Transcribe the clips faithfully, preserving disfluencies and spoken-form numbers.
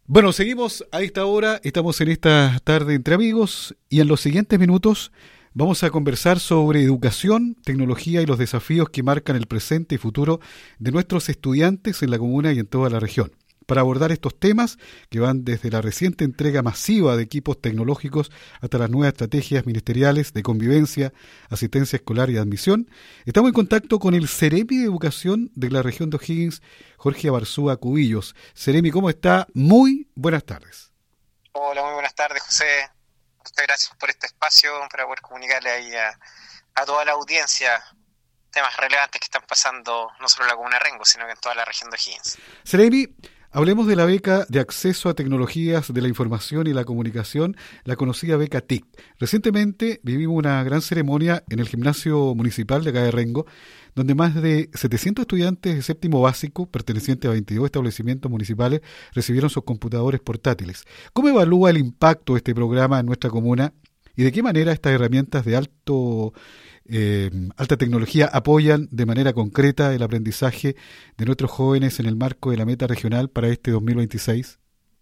Bueno, seguimos a esta hora, estamos en esta tarde entre amigos y en los siguientes minutos vamos a conversar sobre educación, tecnología y los desafíos que marcan el presente y futuro de nuestros estudiantes en la comuna y en toda la región. Para abordar estos temas, que van desde la reciente entrega masiva de equipos tecnológicos hasta las nuevas estrategias ministeriales de convivencia, asistencia escolar y admisión, estamos en contacto con el Ceremi de Educación de la región de O'Higgins, Jorge Abarzúa Cubillos. Ceremi, ¿cómo está? Muy buenas tardes. Hola, muy buenas tardes, José. Muchas gracias por este espacio para poder comunicarle ahí a, a toda la audiencia temas relevantes que están pasando no solo en la comuna de Rengo, sino que en toda la región de O'Higgins. Ceremi, hablemos de la beca de acceso a tecnologías de la información y la comunicación, la conocida beca T I C. Recientemente vivimos una gran ceremonia en el gimnasio municipal de acá de Rengo, donde más de setecientos estudiantes de séptimo básico, pertenecientes a veintidós establecimientos municipales, recibieron sus computadores portátiles. ¿Cómo evalúa el impacto de este programa en nuestra comuna y de qué manera estas herramientas de alto Eh, alta tecnología apoyan de manera concreta el aprendizaje de nuestros jóvenes en el marco de la meta regional para este dos mil veintiséis?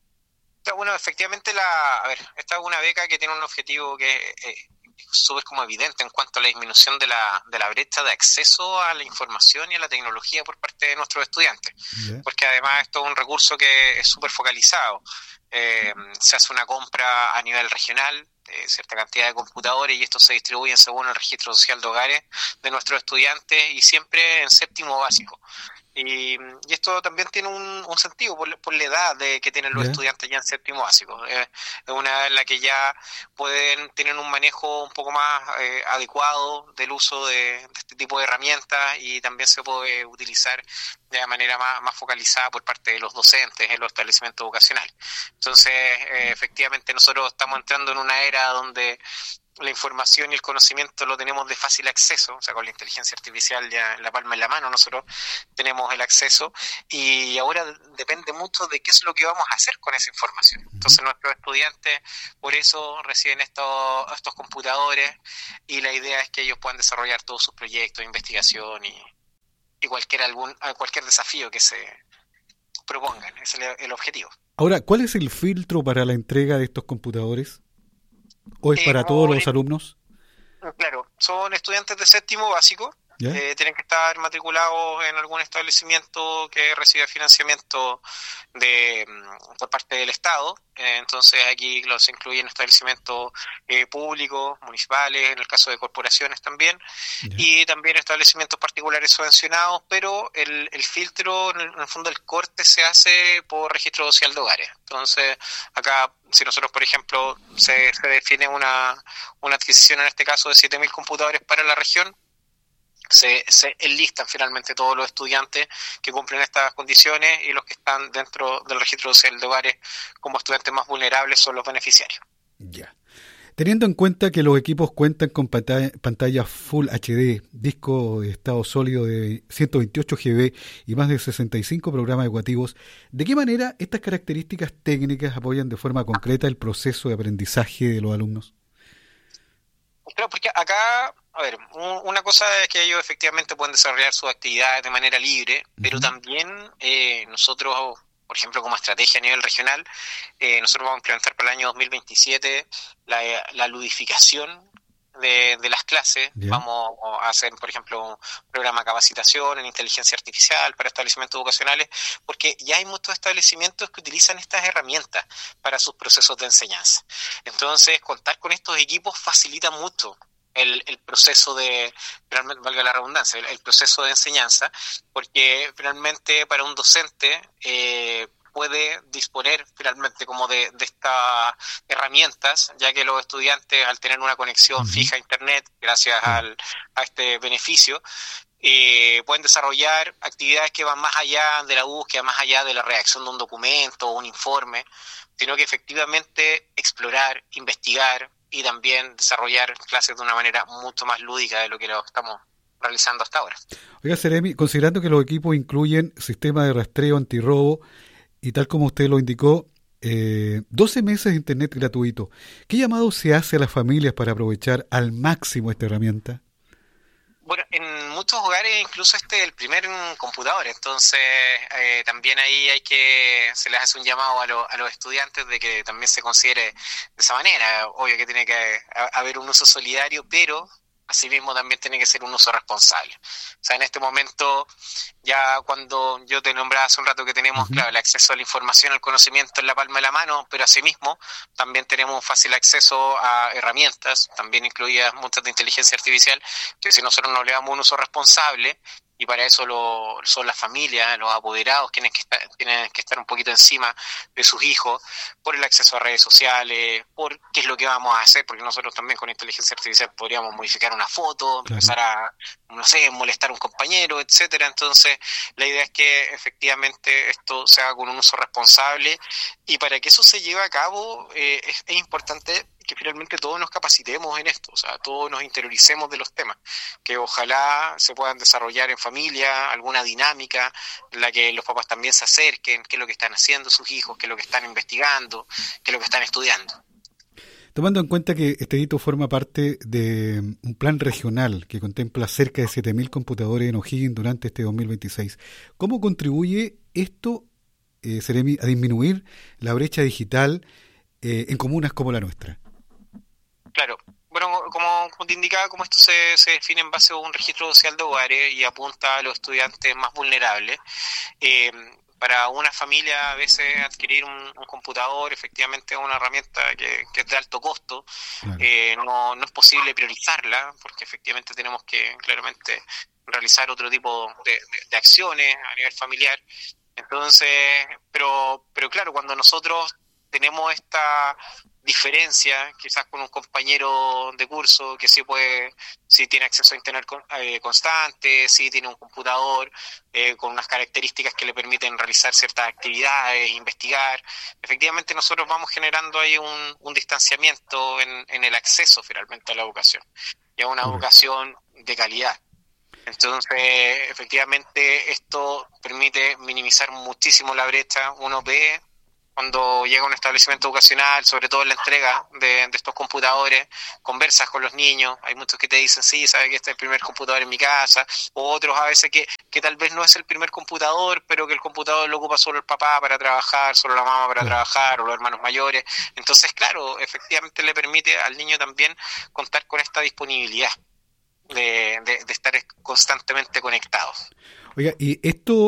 Bueno, efectivamente, la, a ver, esta es una beca que tiene un objetivo que eh, es súper como evidente en cuanto a la disminución de la, de la brecha de acceso a la información y a la tecnología por parte de nuestros estudiantes, yeah. Porque además esto es un recurso que es súper focalizado. Eh, se hace una compra a nivel regional de cierta cantidad de computadores y estos se distribuyen según el registro social de hogares de nuestros estudiantes y siempre en séptimo básico. Y, y esto también tiene un, un sentido por, por la edad de que tienen los yeah. estudiantes ya en séptimo básico. Eh, es una edad en la que ya pueden tener un manejo un poco más eh, adecuado del uso de, de este tipo de herramientas y también se puede utilizar de manera más, más focalizada por parte de los docentes en los establecimientos vocacionales. Entonces, eh, efectivamente, nosotros estamos entrando en una era donde la información y el conocimiento lo tenemos de fácil acceso, o sea, con la inteligencia artificial ya en la palma de la mano nosotros tenemos el acceso y ahora depende mucho de qué es lo que vamos a hacer con esa información. Entonces nuestros estudiantes por eso reciben estos, estos computadores y la idea es que ellos puedan desarrollar todos sus proyectos de investigación y, y cualquier, algún, cualquier desafío que se propongan, ese es el, el objetivo. Ahora, ¿cuál es el filtro para la entrega de estos computadores? ¿O es para eh, todos los alumnos? Claro, son estudiantes de séptimo básico, ¿yeah? eh, tienen que estar matriculados en algún establecimiento que recibe financiamiento de por parte del Estado, eh, entonces aquí los incluyen establecimientos eh, públicos, municipales, en el caso de corporaciones también, ¿yeah? Y también establecimientos particulares subvencionados, pero el, el filtro, en el, en el fondo el corte se hace por registro social de hogares. Entonces acá, si nosotros, por ejemplo, se, se define una, una adquisición en este caso de siete mil computadores para la región, se, se enlistan finalmente todos los estudiantes que cumplen estas condiciones y los que están dentro del registro social de hogares como estudiantes más vulnerables son los beneficiarios. Ya. Teniendo en cuenta que los equipos cuentan con pantalla, pantalla Full H D, disco de estado sólido de ciento veintiocho gigabytes y más de sesenta y cinco programas educativos, ¿de qué manera estas características técnicas apoyan de forma concreta el proceso de aprendizaje de los alumnos? Claro, porque acá, a ver, una cosa es que ellos efectivamente pueden desarrollar sus actividades de manera libre, uh-huh. pero también eh, nosotros, por ejemplo, como estrategia a nivel regional, eh, nosotros vamos a implementar para el año dos mil veintisiete la, la ludificación de, de las clases. Yeah. Vamos a hacer, por ejemplo, un programa de capacitación en inteligencia artificial para establecimientos educacionales, porque ya hay muchos establecimientos que utilizan estas herramientas para sus procesos de enseñanza. Entonces, contar con estos equipos facilita mucho el, el proceso de, realmente, valga la redundancia, el, el proceso de enseñanza, porque finalmente para un docente eh, puede disponer finalmente como de, de estas herramientas, ya que los estudiantes al tener una conexión uh-huh. fija a internet, gracias uh-huh. al, a este beneficio, eh, pueden desarrollar actividades que van más allá de la búsqueda, más allá de la redacción de un documento o un informe, sino que efectivamente explorar, investigar y también desarrollar clases de una manera mucho más lúdica de lo que lo estamos realizando hasta ahora. Oiga, Ceremi, considerando que los equipos incluyen sistema de rastreo antirrobo y tal como usted lo indicó, eh, doce meses de internet gratuito, ¿qué llamado se hace a las familias para aprovechar al máximo esta herramienta? Bueno, en muchos hogares incluso este es el primer computador, entonces eh, también ahí hay que, se les hace un llamado a, lo, a los estudiantes de que también se considere de esa manera. Obvio que tiene que haber un uso solidario, pero asimismo también tiene que ser un uso responsable. O sea, en este momento, ya cuando yo te nombraba hace un rato que tenemos, Uh-huh. claro, el acceso a la información, al conocimiento en la palma de la mano, pero asimismo también tenemos un fácil acceso a herramientas, también incluidas muchas de inteligencia artificial, que si nosotros no le damos un uso responsable, y para eso lo, son las familias, los apoderados, quienes que estar, tienen que estar un poquito encima de sus hijos, por el acceso a redes sociales, por qué es lo que vamos a hacer, porque nosotros también con inteligencia artificial podríamos modificar una foto, Claro. empezar a, no sé, molestar a un compañero, etcétera. Entonces, la idea es que efectivamente esto se haga con un uso responsable, y para que eso se lleve a cabo eh, es, es importante que finalmente todos nos capacitemos en esto, o sea, todos nos interioricemos de los temas, que ojalá se puedan desarrollar en familia alguna dinámica en la que los papás también se acerquen, qué es lo que están haciendo sus hijos, qué es lo que están investigando, qué es lo que están estudiando. Tomando en cuenta que este hito forma parte de un plan regional que contempla cerca de siete mil computadores en O'Higgins durante este dos mil veintiséis, ¿cómo contribuye esto, eh, Seremi, a disminuir la brecha digital eh, en comunas como la nuestra? Claro. Bueno, como, como te indicaba, como esto se, se define en base a un registro social de hogares y apunta a los estudiantes más vulnerables, eh, para una familia a veces adquirir un, un computador efectivamente es una herramienta que, que es de alto costo. Claro. eh, no, no es posible priorizarla porque efectivamente tenemos que claramente realizar otro tipo de, de, de acciones a nivel familiar. Entonces, pero, pero claro, cuando nosotros tenemos esta diferencia quizás con un compañero de curso que sí puede, sí tiene acceso a internet con, eh, constante, sí tiene un computador eh, con unas características que le permiten realizar ciertas actividades, investigar, efectivamente nosotros vamos generando ahí un, un distanciamiento en, en el acceso finalmente a la educación y a una Correcto. educación de calidad. Entonces, efectivamente, esto permite minimizar muchísimo la brecha. Uno ve cuando llega a un establecimiento educacional, sobre todo en la entrega de, de estos computadores, conversas con los niños, hay muchos que te dicen, sí, sabe que este es el primer computador en mi casa, o otros a veces que, que tal vez no es el primer computador, pero que el computador lo ocupa solo el papá para trabajar, solo la mamá para trabajar, o los hermanos mayores. Entonces, claro, efectivamente le permite al niño también contar con esta disponibilidad de, de, de estar constantemente conectados. Oiga, y esto